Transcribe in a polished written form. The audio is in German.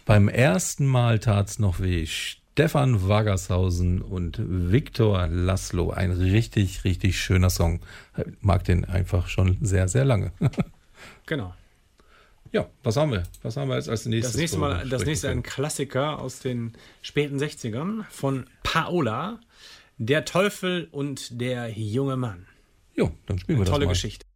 Beim ersten Mal tat's noch weh. Stefan Wagershausen und Viktor Laszlo. Ein richtig, richtig schöner Song. Mag den einfach schon sehr, sehr lange. Genau. Ja, was haben wir? Was haben wir jetzt als nächstes? Das nächste ein Klassiker aus den späten 60ern von Paola, Der Teufel und der junge Mann. Jo, dann spielen wir das mal. Tolle Geschichte.